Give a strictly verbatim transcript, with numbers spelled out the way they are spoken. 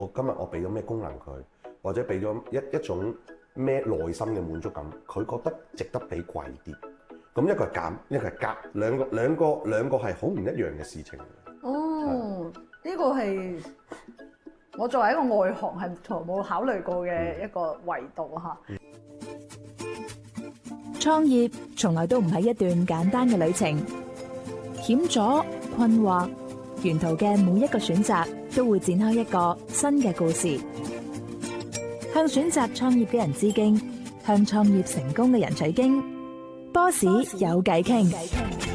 我今日我俾咗咩功能佢，或者俾咗一一種咩內心嘅滿足感，佢覺得值得俾貴啲。咁一個係減，一個係加，兩個兩個兩個係好唔一樣嘅事情。 哦，呢個係我作為一個外行係從冇考慮過嘅一個維度嚇。 創業從來都唔係一段簡單嘅旅程，險阻、困惑，沿途嘅每一個選擇都會展開一個新嘅故事。向選擇創業嘅人致敬，向創業成功嘅人取經。波士有偈傾。